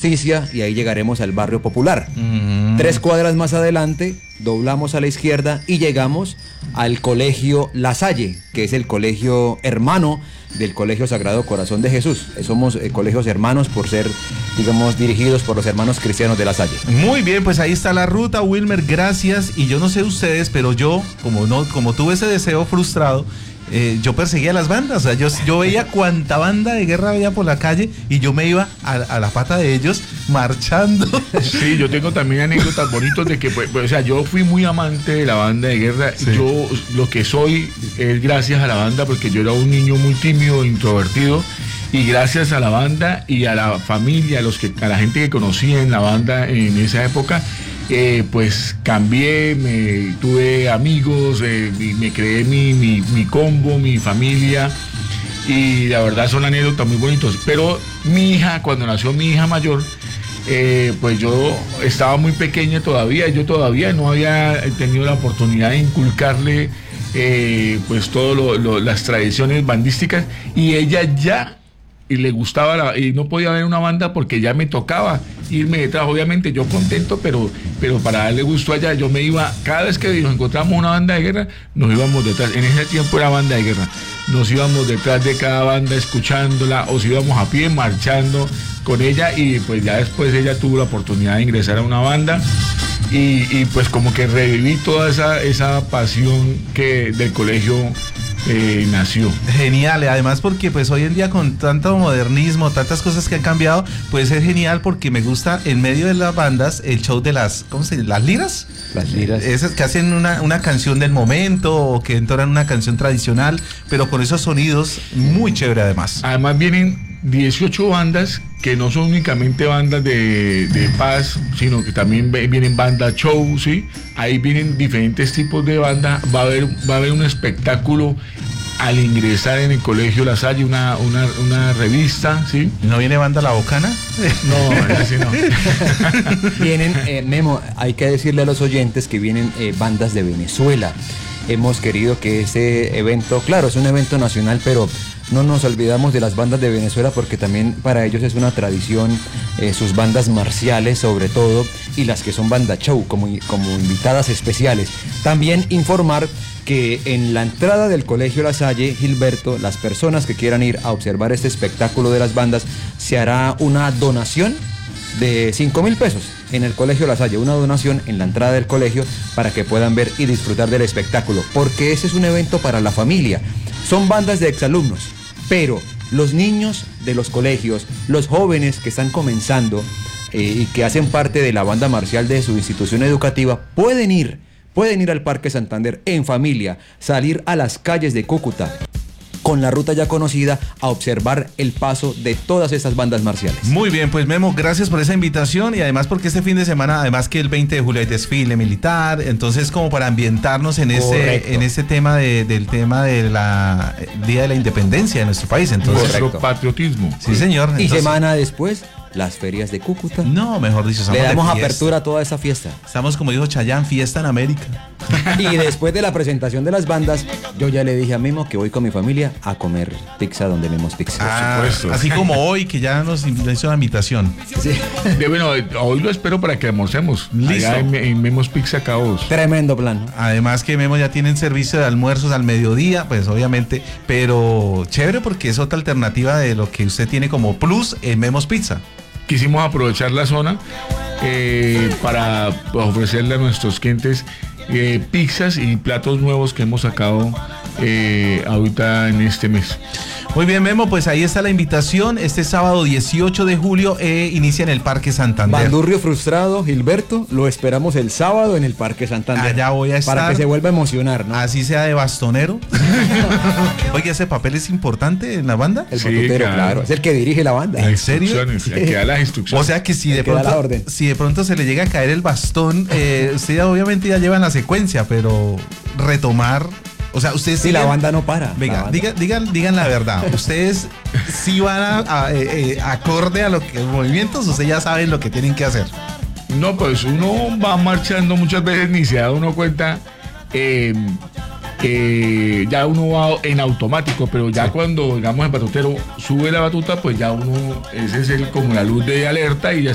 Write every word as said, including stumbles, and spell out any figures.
Justicia y ahí llegaremos al barrio Popular. Mm. Tres cuadras más adelante, doblamos a la izquierda y llegamos al colegio La Salle, que es el colegio hermano del Colegio Sagrado Corazón de Jesús. Somos eh, colegios hermanos por ser, digamos, dirigidos por los hermanos cristianos de La Salle. Muy bien, pues ahí está la ruta, Wilmer, gracias. Y yo no sé ustedes, pero yo, como no, como tuve ese deseo frustrado, Eh, yo perseguía las bandas, o sea, yo, yo veía cuánta banda de guerra había por la calle y yo me iba a, a la pata de ellos marchando. Sí, yo tengo también anécdotas bonitas de que, pues, pues, o sea, yo fui muy amante de la banda de guerra. Sí. Yo lo que soy es gracias a la banda, porque yo era un niño muy tímido, introvertido, y gracias a la banda y a la familia, a, los que, a la gente que conocía en la banda en esa época, Eh, pues cambié, me tuve amigos, eh, y me creé mi, mi, mi combo, mi familia, y la verdad son anécdotas muy bonitas. Pero mi hija, cuando nació mi hija mayor, eh, pues yo estaba muy pequeña todavía, yo todavía no había tenido la oportunidad de inculcarle eh, pues todas las tradiciones bandísticas, y ella ya y le gustaba la, y no podía ver una banda porque ya me tocaba irme detrás, obviamente yo contento, pero, pero para darle gusto allá, yo me iba, cada vez que nos encontramos una banda de guerra, nos íbamos detrás. En ese tiempo era banda de guerra, nos íbamos detrás de cada banda escuchándola, o si íbamos a pie marchando con ella, y pues ya después ella tuvo la oportunidad de ingresar a una banda, y, y pues como que reviví toda esa, esa pasión que del colegio Eh, nació. Genial, además porque pues hoy en día con tanto modernismo, tantas cosas que han cambiado, puede ser genial porque me gusta en medio de las bandas el show de las, ¿cómo se llama? ¿Las liras? Las liras. Esas que hacen una, una canción del momento o que entonan una canción tradicional, pero con esos sonidos muy chévere además. Además vienen dieciocho bandas que no son únicamente bandas de, de paz, sino que también vienen bandas show, ¿sí? Ahí vienen diferentes tipos de bandas. Va a haber, va a haber un espectáculo al ingresar en el colegio La Salle, una, una, una revista, ¿sí? ¿No viene banda La Bocana? No, ese sí no. Vienen, eh, Memo, hay que decirle a los oyentes que vienen eh, bandas de Venezuela. Hemos querido que ese evento, claro, es un evento nacional, pero no nos olvidamos de las bandas de Venezuela porque también para ellos es una tradición, eh, sus bandas marciales sobre todo, y las que son banda show como, como invitadas especiales. También informar que en la entrada del Colegio La Salle, Gilberto, las personas que quieran ir a observar este espectáculo de las bandas, se hará una donación de cinco mil pesos en el Colegio La Salle, una donación en la entrada del colegio para que puedan ver y disfrutar del espectáculo, porque ese es un evento para la familia. Son bandas de exalumnos, pero los niños de los colegios, los jóvenes que están comenzando eh, y que hacen parte de la banda marcial de su institución educativa, pueden ir, pueden ir al Parque Santander en familia, salir a las calles de Cúcuta con la ruta ya conocida a observar el paso de todas estas bandas marciales. Muy bien, pues Memo, gracias por esa invitación y además porque este fin de semana, además que el veinte de julio hay desfile militar, entonces como para ambientarnos en ese, en ese tema de, del tema de la Día de la Independencia de nuestro país. Entonces, nuestro patriotismo. Sí, señor. Y entonces, semana después, las ferias de Cúcuta. No, mejor dicho, le damos apertura a toda esa fiesta. Estamos, como dijo Chayanne, fiesta en América. Y después de la presentación de las bandas, yo ya le dije a Memo que voy con mi familia a comer pizza donde Memo's Pizza. Ah, por supuesto. Así como hoy, que ya nos hizo la invitación. Sí. De, bueno, hoy lo espero para que almorcemos. Listo. Allá en, en Memo's Pizza Caos. Tremendo plan. Además que Memo ya tienen servicio de almuerzos al mediodía, pues obviamente, pero chévere porque es otra alternativa de lo que usted tiene como plus en Memo's Pizza. Quisimos aprovechar la zona eh, para ofrecerle a nuestros clientes eh, pizzas y platos nuevos que hemos sacado eh, ahorita en este mes. Muy bien, Memo, pues ahí está la invitación. Este sábado dieciocho de julio eh, inicia en el Parque Santander. Bandurrio frustrado, Gilberto, lo esperamos el sábado en el Parque Santander. Allá voy a estar. Para que se vuelva a emocionar, ¿no? Así sea de bastonero. Oye, ¿ese papel es importante en la banda? El Sí, batutero, claro. claro. Es el que dirige la banda. ¿En serio? Sí. Que da las instrucciones. O sea que si de, que da la pronto, orden. si de pronto se le llega a caer el bastón, eh, usted ya obviamente ya lleva en la secuencia, pero retomar... O sea, ustedes Sí, siguen, la banda no para. Venga, banda. digan, digan, digan la verdad. ¿Ustedes sí van a, a, eh, eh, acorde a lo que los movimientos? ¿Ustedes ya saben lo que tienen que hacer? No, pues uno va marchando muchas veces ni se da uno cuenta. Eh, eh, ya uno va en automático, pero ya sí. Cuando, digamos, el batutero sube la batuta, pues ya uno, ese es el como la luz de alerta y ya